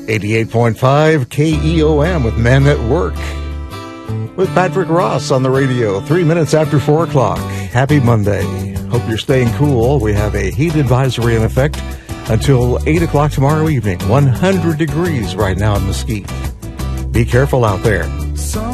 88.5 KEOM with Men at Work. With Patrick Ross on the radio, 3 minutes after 4 o'clock. Happy Monday. Hope you're staying cool. We have a heat advisory in effect until 8 o'clock tomorrow evening. 100 degrees right now in Mesquite. Be careful out there.